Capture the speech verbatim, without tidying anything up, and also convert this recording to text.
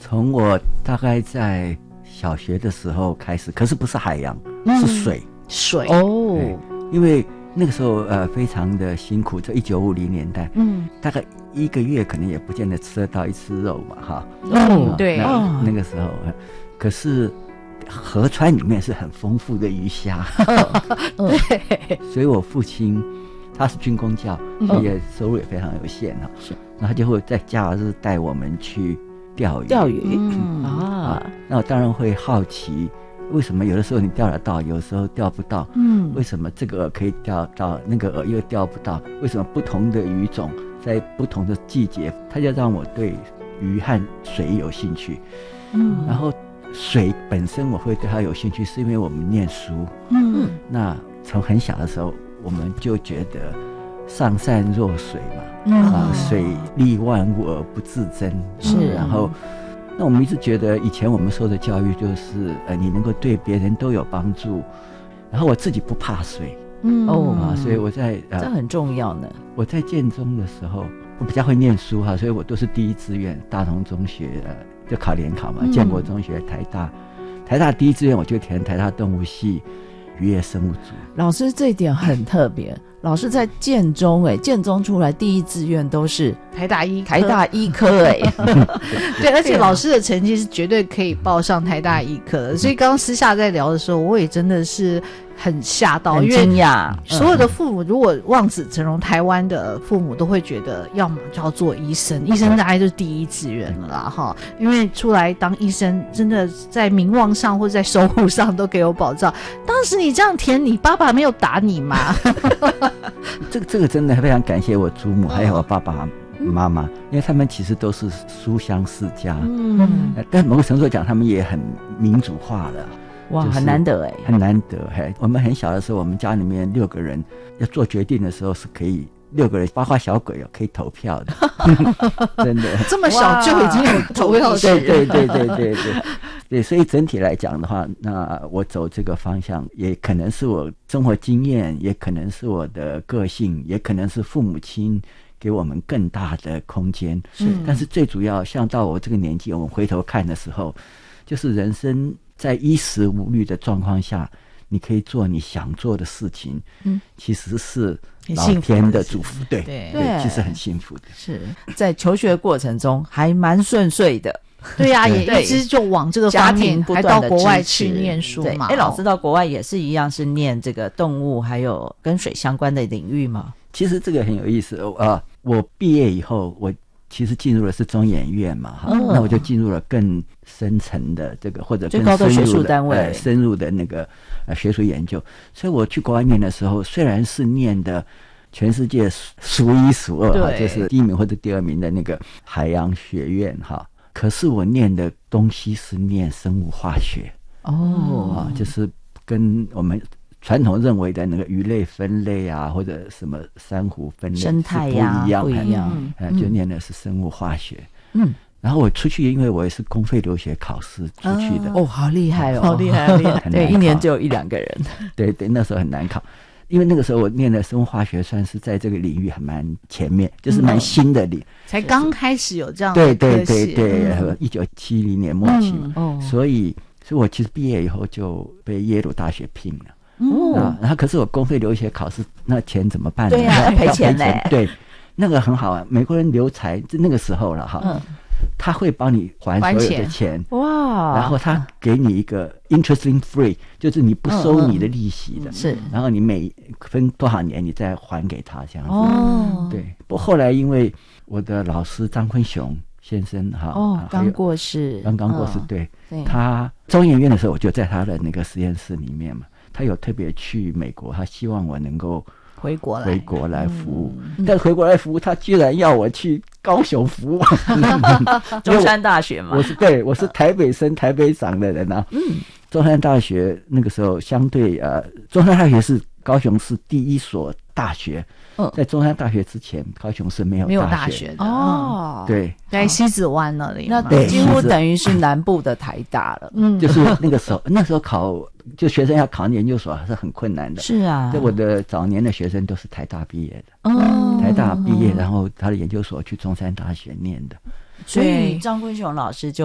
从我大概在小学的时候开始，可是不是海洋，嗯、是水。 水哦， 因为那个时候呃非常的辛苦，在一九五零年代，嗯，大概一个月可能也不见得吃得到一次肉嘛，哈。 嗯，对， 那, 那个时候，可是河川里面是很丰富的鱼虾，对，所以我父亲他是军公教，所以收入也非常有限哈。是，那他就会在假日带我们去钓鱼， 钓鱼， 嗯啊，那我当然会好奇。为什么有的时候你钓得到，有时候钓不到？嗯，为什么这个饵可以钓到，那个饵又钓不到？为什么不同的鱼种在不同的季节？它就让我对鱼和水有兴趣。嗯，然后水本身我会对它有兴趣，是因为我们念书。嗯，那从很小的时候，我们就觉得上善若水嘛，嗯、啊，水利万物而不自珍。是，啊、然后。那我们一直觉得以前我们受的教育就是呃你能够对别人都有帮助，然后我自己不怕水，嗯哦啊，所以我在呃这很重要呢。 我在建中的时候，我比较会念书哈，所以我都是第一志愿，大同中学呃就考联考嘛，建国中学、台大，台大第一志愿我就填台大动物系渔业生物组。 老师这一点很特别。老师在建中哎、欸，建中出来第一志愿都是台大医科台大医科哎、欸， 对，而且老师的成绩是绝对可以报上台大医科的，所以刚刚私下在聊的时候，我也真的是很吓到， 很惊讶。 所有的父母如果望子成龙，台湾的父母都会觉得，要么就要做医生，医生大概就是第一志愿了啦哈，因为出来当医生，真的在名望上或者在收入上都给有保障。当时你这样填，你爸爸没有打你吗？ 这个这个真的非常感谢我祖母还有我爸爸妈妈，因为他们其实都是书香世家，嗯，但某个程度讲，他们也很民主化了。 哇，就是、很难得哎， 很难得嘿。我们很小的时候，我们家里面六个人要做决定的时候是可以。六个人，包括小鬼哦，可以投票的，真的这么小就已经有投票权， 对对对对对对对，所以整体来讲的话，那我走这个方向，也可能是我生活经验，也可能是我的个性，也可能是父母亲给我们更大的空间。是，但是最主要，像到我这个年纪，我们回头看的时候，就是人生在衣食无虑的状况下。你可以做你想做的事情，嗯，其实是老天的祝福，对对对，其实很幸福的。 是在求学过程中还蛮顺遂的， 对呀、啊，也一直就往这个方面，还到国外去念书嘛。 哎，老师到国外也是一样，是念这个动物还有跟水相关的领域吗？ 其实这个很有意思啊、呃！我毕业以后，我其实进入的是中研院嘛，哈、嗯，那我就进入了更深层的这个或者更深入的最高的学术单位、 呃、深入的那个呃学术研究。所以我去国外念的时候，虽然是念的全世界数一数二哈，就是第一名或者第二名的那个海洋学院哈，可是我念的东西是念生物化学哦，啊，就是跟我们。传统认为的那个鱼类分类啊，或者什么珊瑚分类生态呀、啊、不一样， 嗯，就念的是生物化学。嗯，然后我出去，因为我也是公费留学考试出去的。 哦，好厉害哦， 好厉害，好厉害！ 对，一年只有一两个人。 对对，那时候很难考，因为那个时候我念的生物化学算是在这个领域还蛮前面，就是蛮新的领， 才刚开始有这样的科系。 对对对对，一九七零年末期嘛，嗯、所以，所以我其实毕业以后就被耶鲁大学聘了。哦、啊，然后可是我公费留学考试，那钱怎么办呢？ 对呀、啊，赔钱嘞。 对，那个很好啊，美国人留才就那个时候了哈，嗯、他会帮你还所有的钱哇，然后他给你一个 interest free， 就是你不收你的利息的，嗯嗯、是，然后你每分多少年你再还给他这样子。哦，对。不过后来因为我的老师张坤雄先生哈， 哦，刚过世， 刚刚过世，哦、对，对，他中研院的时候我就在他的那个实验室里面嘛。他有特别去美国，他希望我能够回国来回国来服务，嗯、但回国来服务，他居然要我去高雄服务。 中山大学嘛， 我是对，我是台北生、台北长的人啊。嗯，中山大学那个时候相对呃，中山大学是高雄市第一所大学。嗯，在中山大学之前，高雄是没有大学没有大学的哦。 对， 在西子湾那里， 那几乎等于是南部的台大了。 嗯，就是那个时候，那时候考就学生要考研究所还是很困难的。 是啊， 就我的早年的学生都是台大毕业的。哦，台大毕业，然后他的研究所去中山大学念的。 所以张坤雄老师就